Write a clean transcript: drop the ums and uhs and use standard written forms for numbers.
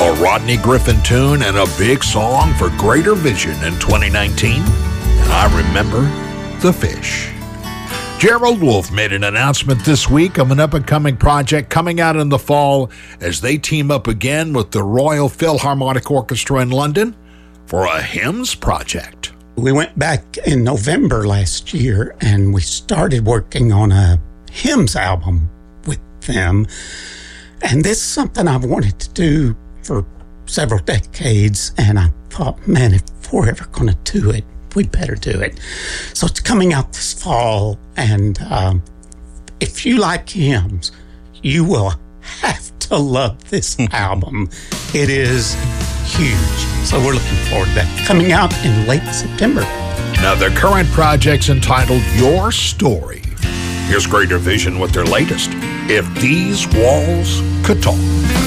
a Rodney Griffin tune, and a big song for Greater Vision in 2019. And I remember the fish. Gerald Wolfe made an announcement this week of an up-and-coming project coming out in the fall as they team up again with the Royal Philharmonic Orchestra in London for a hymns project. We went back in November last year and we started working on a hymns album with them. And this is something I've wanted to do for several decades. And I thought, man, if we're ever going to do it, we better do it. So it's coming out this fall, and if you like hymns, you will have to love this album. It is huge. So we're looking forward to that. Coming out in late September. Now, their current project's entitled Your Story. Here's Greater Vision with their latest, If These Walls Could Talk.